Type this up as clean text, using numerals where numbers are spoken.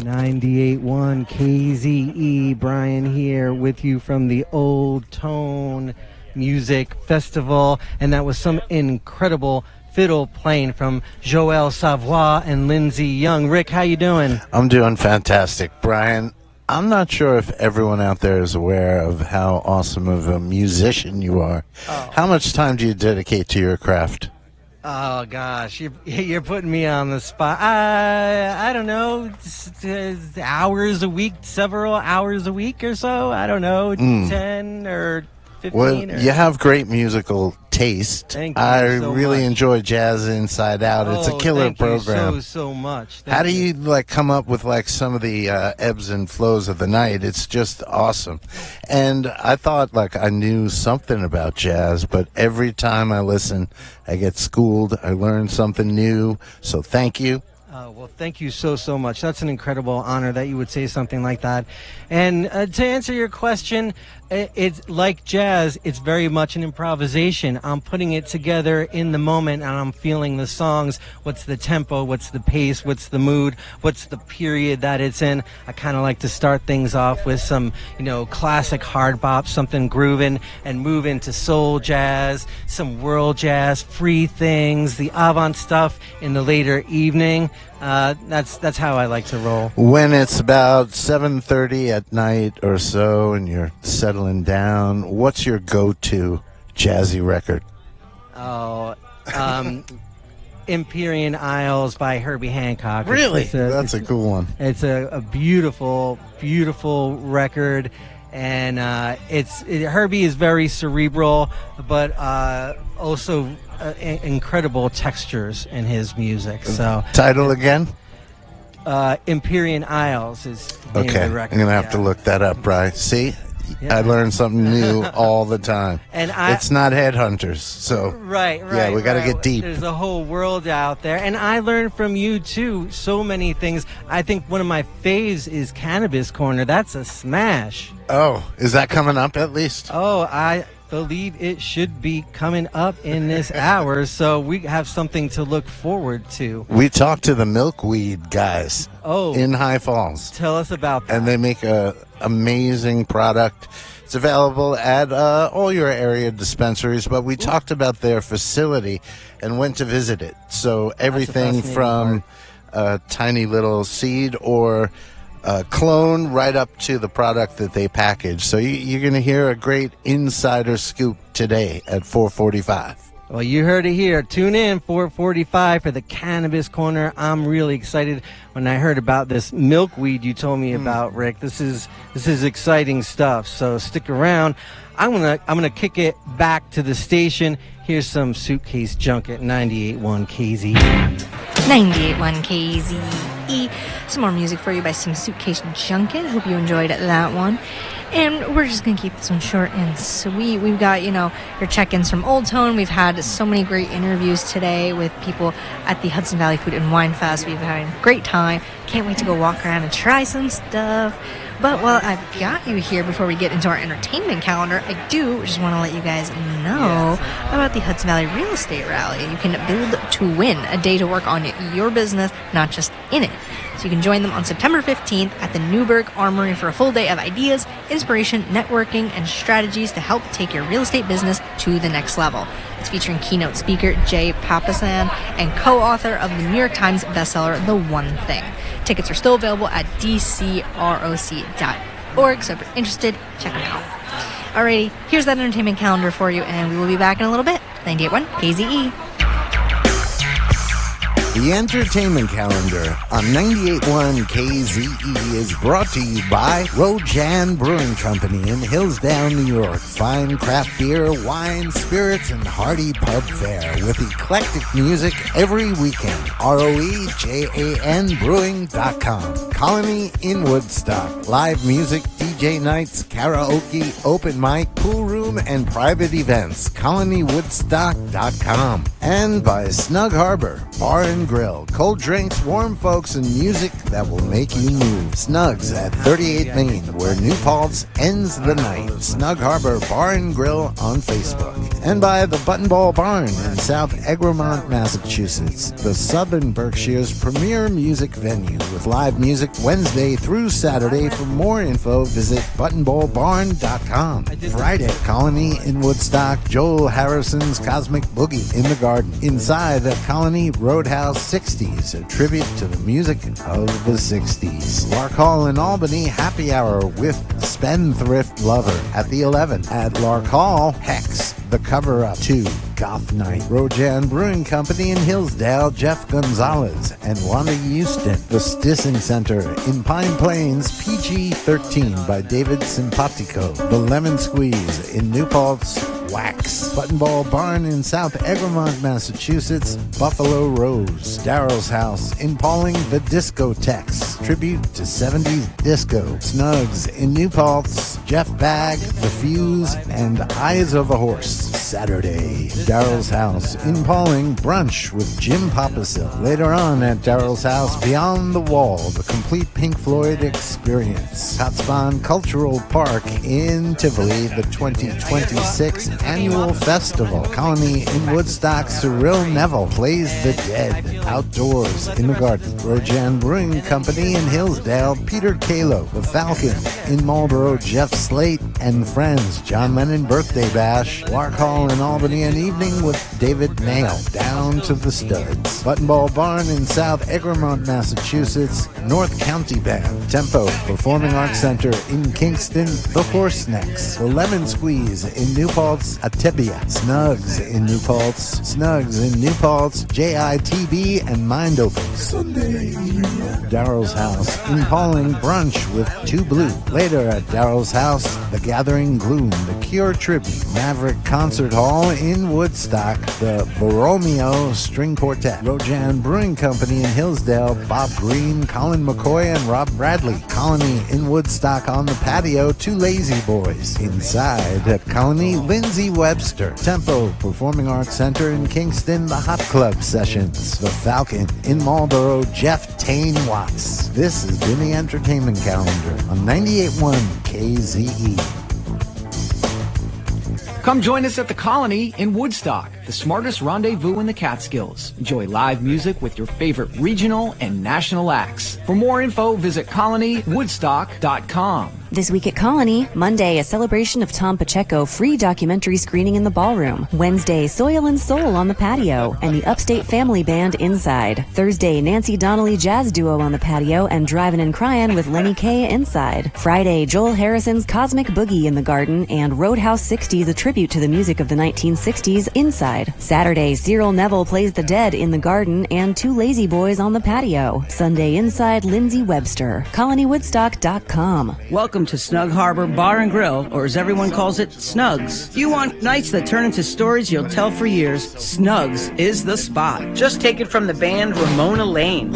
98.1 KZE. Brian here with you from the Old Tone Music Festival, and that was some incredible fiddle playing from Joël Savoy and Lindsey Young. Rick, how you doing? I'm doing fantastic, Brian. I'm not sure if everyone out there is aware of how awesome of a musician you are. Oh. How much time do you dedicate to your craft? Oh gosh, you're putting me on the spot. I don't know, hours a week, several hours a week or so. I don't know, 10 or 15. Well, you have great musical taste. Thank you I so really much. enjoy Jazz Inside Out. It's a killer program. Thank you so much. How do you come up with some of the ebbs and flows of the night? It's just awesome. And I thought I knew something about jazz, but every time I listen, I get schooled. I learn something new. So thank you. Well, thank you so much. That's an incredible honor that you would say something like that. And to answer your question, it's like jazz. It's very much an improvisation. I'm putting it together in the moment, and I'm feeling the songs. What's the tempo? What's the pace? What's the mood? What's the period that it's in? I kind of like to start things off with some, classic hard bop, something grooving, and move into soul jazz, some world jazz, free things, the avant stuff in the later evening. That's how I like to roll. When it's about 7:30 at night or so and you're settling down, what's your go-to jazzy record? Oh, Empyrean Isles by Herbie Hancock. Really? That's a cool one. It's a beautiful, beautiful record. And Herbie is very cerebral, but also incredible textures in his music. So title again? Empyrean Isles is the name of the record. I'm gonna have to look that up, Bri. See, I learn something new all the time. And it's not Headhunters, so right. Yeah, we got to get deep. There's a whole world out there, and I learned from you too. So many things. I think one of my faves is Cannabis Corner. That's a smash. Oh, is that coming up at least? Oh, I believe it should be coming up in this hour, so we have something to look forward to. We talked to the Milkweed guys in High Falls. Tell us about that. And they make a amazing product. It's available at all your area dispensaries, but we talked about their facility and went to visit it. So everything from a tiny little seed or clone right up to the product that they package. So you're going to hear a great insider scoop today at 4:45. Well, you heard it here. Tune in 4:45 for the Cannabis Corner. I'm really excited when I heard about this milkweed you told me about, Rick. This is exciting stuff. So stick around. I'm gonna kick it back to the station. Here's some Suitcase Junket 98.1 KZE. 98.1 KZE. Some more music for you by some Suitcase Junket. Hope you enjoyed that one. And we're just going to keep this one short and sweet. We've got, your check-ins from Old Tone. We've had so many great interviews today with people at the Hudson Valley Food and Wine Fest. We've had a great time. Can't wait to go walk around and try some stuff. But while I've got you here, before we get into our entertainment calendar, I do just want to let you guys know about the Hudson Valley Real Estate Rally. You can build to win, a day to work on your business, not just in it. So you can join them on September 15th at the Newburgh Armory for a full day of ideas, inspiration, networking, and strategies to help take your real estate business to the next level. It's featuring keynote speaker Jay Papasan and co-author of the New York Times bestseller, The One Thing. Tickets are still available at dcroc.org, so if you're interested, check them out. Alrighty, here's that entertainment calendar for you, and we will be back in a little bit. 98.1 KZE. The entertainment calendar on 98.1 KZE is brought to you by Rojan Brewing Company in Hillsdown, New York. Fine craft beer, wine, spirits, and hearty pub fare with eclectic music every weekend. ROEJANbrewing.com. Colony in Woodstock. Live music, DJ nights, karaoke, open mic, pool room, room and private events, colonywoodstock.com. And by Snug Harbor Bar and Grill. Cold drinks, warm folks, and music that will make you move. Snug's at 38 Main, where New Paltz ends the night. Snug Harbor Bar and Grill on Facebook. And by the Buttonball Barn in South Egremont, Massachusetts, the Southern Berkshire's premier music venue with live music Wednesday through Saturday. For more info, visit buttonballbarn.com. Friday, Colony in Woodstock, Joel Harrison's Cosmic Boogie in the Garden. Inside the Colony Roadhouse 60s, a tribute to the music of the 60s. Lark Hall in Albany, happy hour with Spendthrift Lover at the 11. At Lark Hall, Hex, The Cover-Up 2, Goth Night. Rojan Brewing Company in Hillsdale, Jeff Gonzalez and Wanda Houston. The Stissing Center in Pine Plains, PG-13 by David Simpatico. The Lemon Squeeze in New Paltz, Wax. Buttonball Barn in South Egremont, Massachusetts, Buffalo Rose. Daryl's House in Pauling, the Discotex, tribute to 70s disco. Snugs in New Paltz, Jeff Bagg, The Fuse, and Eyes of a Horse. Saturday, Daryl's House in Pauling, brunch with Jim Papasil. Later on at Daryl's House, Beyond the Wall, the complete Pink Floyd experience. Hotspon Cultural Park in Tivoli, the 2026 annual festival. Colony in Woodstock, Cyril Neville plays The Dead outdoors in the Garden. Rojan Brewing Company in Hillsdale, Peter Kalo. The Falcon in Marlborough, Jeff Slate and friends, John Lennon Birthday Bash. Lark Hall in Albany, an evening with David Nail, Down to the Studs. Buttonball Barn in South Egremont, Massachusetts, North County Band. Tempo Performing Arts Center in Kingston, The Horsenecks. The Lemon Squeeze in New Paltz, Atebia. Snugs in New Paltz, JITB and Mind Open. Sunday, Daryl's House in Pauling, brunch with Two Blue. Later at Daryl's House, The Gathering Gloom, The Cure tribute. Maverick Concert Hall in Woodstock, the Borromeo String Quartet. Rojan Brewing Company in Hillsdale, Bob Green, Colin McCoy, and Rob Bradley. Colony in Woodstock on the patio, Two Lazy Boys. Inside at Colony, Lindsay Webster. Tempo Performing Arts Center in Kingston, the Hot Club Sessions. The Falcon in Marlborough, Jeff Tane Watts. This has been the Entertainment Calendar on 98.1 KZE. Come join us at the Colony in Woodstock, the smartest rendezvous in the Catskills. Enjoy live music with your favorite regional and national acts. For more info, visit colonywoodstock.com. This week at Colony, Monday, a celebration of Tom Pacheco free documentary screening in the ballroom. Wednesday, Soil and Soul on the patio and the Upstate Family Band inside. Thursday, Nancy Donnelly Jazz Duo on the patio and Drivin' and Cryin' with Lenny Kaye inside. Friday, Joel Harrison's Cosmic Boogie in the Garden and Roadhouse 60s, a tribute to the music of the 1960s inside. Saturday, Cyril Neville plays The Dead in the Garden and Two Lazy Boys on the patio. Sunday inside, Lindsay Webster. colonywoodstock.com. Welcome to Snug Harbor Bar and Grill, or as everyone calls it, Snugs. If you want nights that turn into stories you'll tell for years, Snugs is the spot. Just take it from the band Ramona Lane.